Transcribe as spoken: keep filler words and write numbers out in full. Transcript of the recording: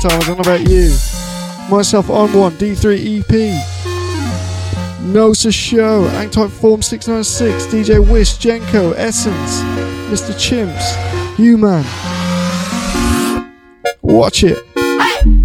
time. I don't know about you. Myself on one, D three E P. Nosa Show, Angtype Form six nine six, D J Wish, Jenko, Essence, Mister Chimps, Human. Watch it.